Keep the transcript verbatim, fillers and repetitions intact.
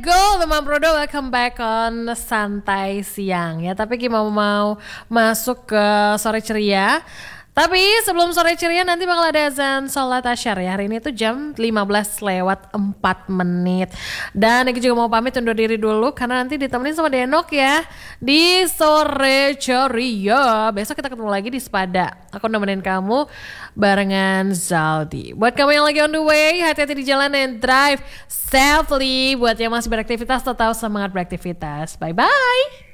go teman Prodo, welcome back on Santai Siang ya. Tapi kita mau mau masuk ke sore ceria. Tapi sebelum sore ceria nanti bakal ada azan sholat asyar ya. Hari ini tuh jam lima belas lewat empat menit. Dan aku juga mau pamit undur diri dulu karena nanti ditemenin sama Denok ya di sore ceria. Besok kita ketemu lagi di Sepada. Aku nemenin kamu barengan Zaldi. Buat kamu yang lagi on the way, hati-hati di jalan and drive safely. Buat yang masih beraktivitas, tetap semangat beraktivitas. Bye-bye.